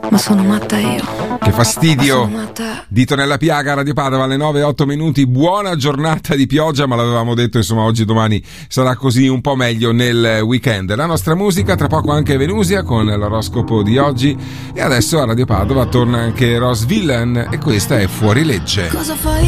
Ma sono matta io. Che fastidio. Dito nella piaga, Radio Padova alle 9:08. Buona giornata di pioggia, ma l'avevamo detto, insomma, oggi domani sarà così un po' meglio nel weekend. La nostra musica, tra poco anche Venusia con l'oroscopo di oggi, e adesso a Radio Padova torna anche Ross Villain e questa è Fuori Legge. Cosa fai?